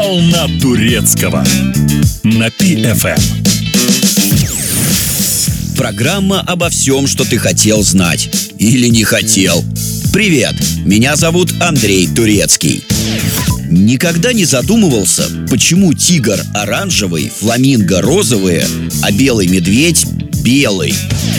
Волна турецкого на Пи-ФМ. Программа обо всем, что ты хотел знать или не хотел. Привет, меня зовут Андрей Турецкий. Никогда не задумывался, почему тигр оранжевый, фламинго розовые, а белый медведь белый?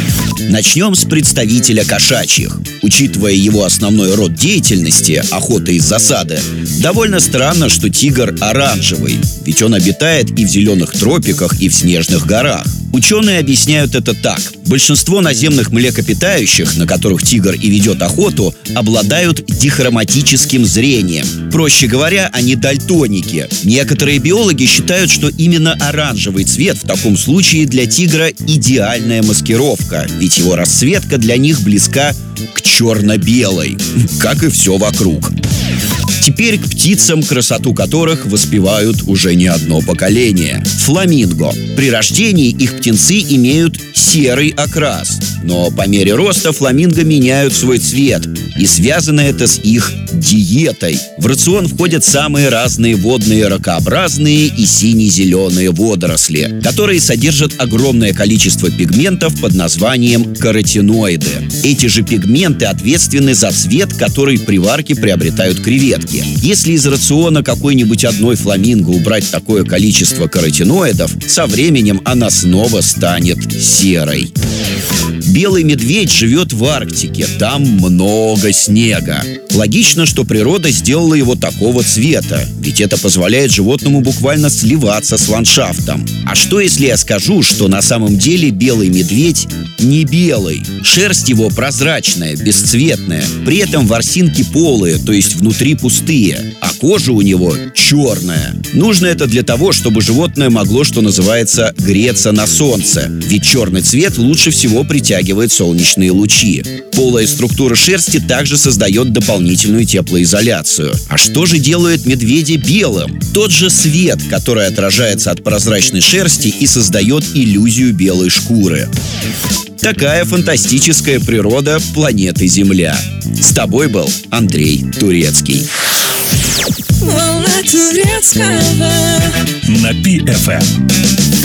Начнем с представителя кошачьих. Учитывая его основной род деятельности – охота из засады, довольно странно, что тигр оранжевый, ведь он обитает и в зеленых тропиках, и в снежных горах. Ученые объясняют это так. Большинство наземных млекопитающих, на которых тигр и ведет охоту, обладают дихроматическим зрением. Проще говоря, они дальтоники. Некоторые биологи считают, что именно оранжевый цвет в таком случае для тигра идеальная маскировка, ведь его расцветка для них близка к черно-белой, как и все вокруг. Теперь к птицам, красоту которых воспевают уже не одно поколение. Фламинго. При рождении их птенцы имеют серый окрас, но по мере роста фламинго меняют свой цвет, и связано это с их диетой. В рацион входят самые разные водные ракообразные и сине-зеленые водоросли, которые содержат огромное количество пигментов под названием каротиноиды. Эти же пигменты ответственны за цвет, который при варке приобретают креветки. Если из рациона какой-нибудь одной фламинго убрать такое количество каротиноидов, со временем она снова станет серой. Белый медведь живет в Арктике, там много снега. Логично, что природа сделала его такого цвета, ведь это позволяет животному буквально сливаться с ландшафтом. А что, если я скажу, что на самом деле белый медведь не белый? Шерсть его прозрачная, бесцветная, при этом ворсинки полые, то есть внутри пустые, а кожа у него черная. Нужно это для того, чтобы животное могло, что называется, греться на солнце, ведь черный цвет лучше всего притягивает солнечные лучи. Полая структура шерсти также создает дополнительную теплоизоляцию. А что же делает медведя белым? Тот же свет, который отражается от прозрачной шерсти и создает иллюзию белой шкуры. Такая фантастическая природа планеты Земля. С тобой был Андрей Турецкий. Волна турецкого На Пи-ФМ.